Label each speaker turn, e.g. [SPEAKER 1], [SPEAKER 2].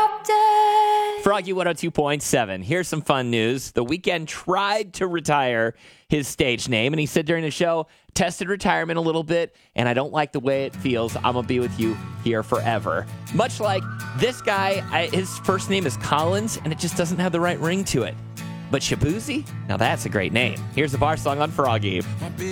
[SPEAKER 1] Froggy 102.7. Here's some fun news. The Weeknd tried to retire his stage name, and he said during the show, tested retirement a little bit, and I don't like the way it feels. I'm going to be with you here forever. Much like this guy, his first name is Collins, and it just doesn't have the right ring to it. But Shaboozey? Now that's a great name. Here's the bar song on Froggy.